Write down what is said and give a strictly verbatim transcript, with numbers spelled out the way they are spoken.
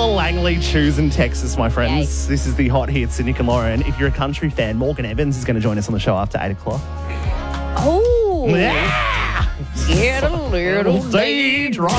Langley Chews in Texas, my friends. Yay. This is the Hot Hits with Nick and Lauren. If you're a country fan, Morgan Evans is going to join us on the show after eight o'clock. Oh. Yeah! Get a little Day drive.